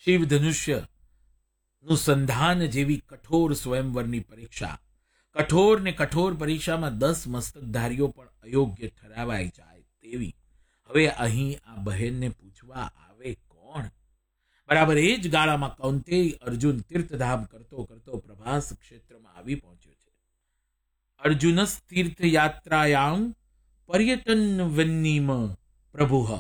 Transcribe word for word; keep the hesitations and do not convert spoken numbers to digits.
શિવ ધનુષ્ય નું સંધાન જેવી કઠોર સ્વયંવરની પરીક્ષા, કઠોર ને કઠોર પરીક્ષામાં દસ મસ્તકધારીઓ પણ અયોગ્ય ઠરાવાઈ જાય તેવી હવે અહીં આ બહેનને પૂછવા આવે કોણ? બરાબર એ જ ગાળામાં કૌંતેય અર્જુન તીર્થધામ કરતો કરતો પ્રભાસ ક્ષેત્રમાં આવી પહોંચ્યો છે. અર્જુનસ તીર્થયાત્રાયામ પર્યટન વન્નીમ પ્રભુ